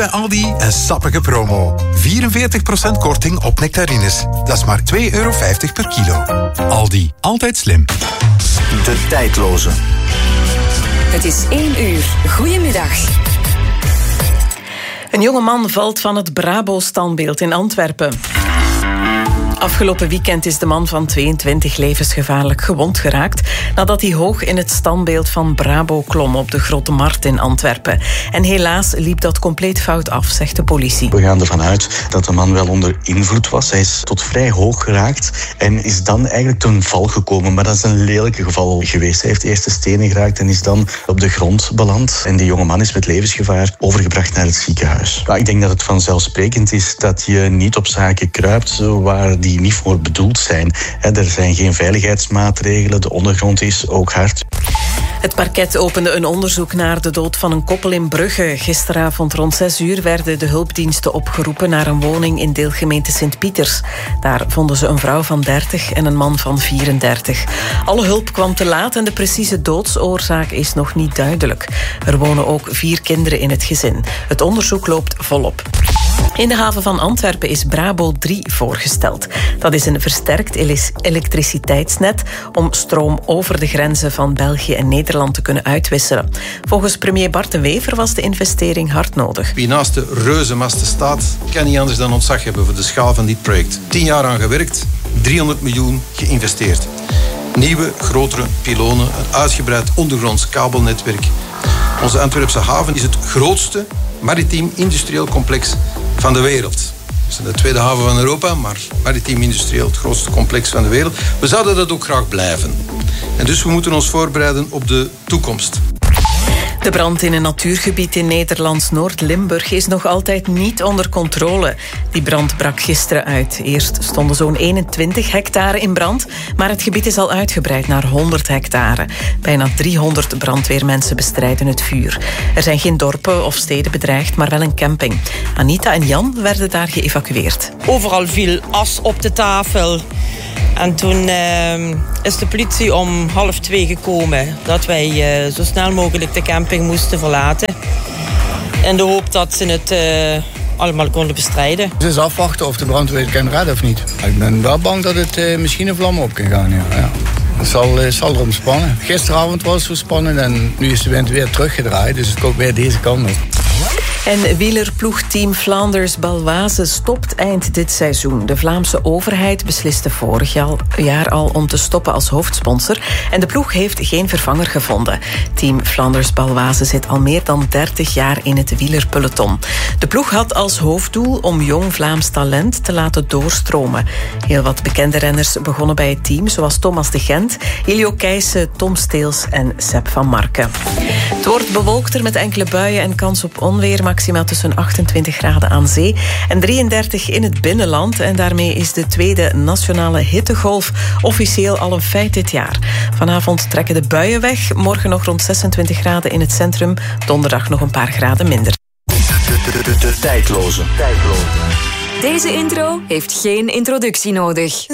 bij Aldi een sappige promo. 44% korting op nectarines. Dat is maar €2,50 per kilo. Aldi, altijd slim. De tijdloze. Het is 1 uur. Goedemiddag. Een jonge man valt van het Brabo-standbeeld in Antwerpen. Afgelopen weekend is de man van 22 levensgevaarlijk gewond geraakt nadat hij hoog in het standbeeld van Brabo klom op de Grote Markt in Antwerpen. En helaas liep dat compleet fout af, zegt de politie. We gaan ervan uit dat de man wel onder invloed was. Hij is tot vrij hoog geraakt en is dan eigenlijk ten val gekomen. Maar dat is een lelijke geval geweest. Hij heeft eerst de stenen geraakt en is dan op de grond beland. En die jonge man is met levensgevaar overgebracht naar het ziekenhuis. Maar ik denk dat het vanzelfsprekend is dat je niet op zaken kruipt waar die niet voor bedoeld zijn. Er zijn geen veiligheidsmaatregelen, de ondergrond is ook hard. Het parket opende een onderzoek naar de dood van een koppel in Brugge. Gisteravond rond 6 uur werden de hulpdiensten opgeroepen naar een woning in deelgemeente Sint-Pieters. Daar vonden ze een vrouw van 30 en een man van 34. Alle hulp kwam te laat en de precieze doodsoorzaak is nog niet duidelijk. Er wonen ook 4 kinderen in het gezin. Het onderzoek loopt volop. In de haven van Antwerpen is Brabo 3 voorgesteld. Dat is een versterkt elektriciteitsnet om stroom over de grenzen van België en Nederland te kunnen uitwisselen. Volgens premier Bart de Wever was de investering hard nodig. Wie naast de reuzenmasten staat, kan niet anders dan ontzag hebben voor de schaal van dit project. 10 jaar aan gewerkt, 300 miljoen geïnvesteerd. Nieuwe, grotere pylonen, een uitgebreid ondergronds kabelnetwerk. Onze Antwerpse haven is het grootste maritiem-industrieel complex van de wereld. We zijn de tweede haven van Europa, maar maritiem-industrieel het grootste complex van de wereld. We zouden dat ook graag blijven. En dus we moeten ons voorbereiden op de toekomst. De brand in een natuurgebied in Nederlands Noord-Limburg is nog altijd niet onder controle. Die brand brak gisteren uit. Eerst stonden zo'n 21 hectare in brand, maar het gebied is al uitgebreid naar 100 hectare. Bijna 300 brandweermensen bestrijden het vuur. Er zijn geen dorpen of steden bedreigd, maar wel een camping. Anita en Jan werden daar geëvacueerd. Overal viel as op de tafel. En toen is de politie om 1:30 gekomen dat wij zo snel mogelijk de camping moesten verlaten. In de hoop dat ze het allemaal konden bestrijden. Het is afwachten of de brandweer het kan redden of niet. Ik ben wel bang dat het misschien een vlam op kan gaan. Ja. Het zal erom spannen. Gisteravond was het zo spannend en nu is de wind weer teruggedraaid. Dus het komt weer deze kant op. En wielerploegteam Flanders-Baloise stopt eind dit seizoen. De Vlaamse overheid besliste vorig jaar al om te stoppen als hoofdsponsor. En de ploeg heeft geen vervanger gevonden. Team Flanders-Baloise zit al meer dan 30 jaar in het wielerpeloton. De ploeg had als hoofddoel om jong Vlaams talent te laten doorstromen. Heel wat bekende renners begonnen bij het team, zoals Thomas de Gent, Iljo Keijsen, Tom Steels en Sepp van Marken. Het wordt bewolkter met enkele buien en kans op onweer. Maximaal tussen 28 graden aan zee en 33 in het binnenland. En daarmee is de tweede nationale hittegolf officieel al een feit dit jaar. Vanavond trekken de buien weg. Morgen nog rond 26 graden in het centrum. Donderdag nog een paar graden minder. De tijdloze. Deze intro heeft geen introductie nodig.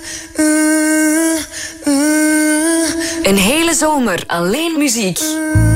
Een hele zomer alleen muziek.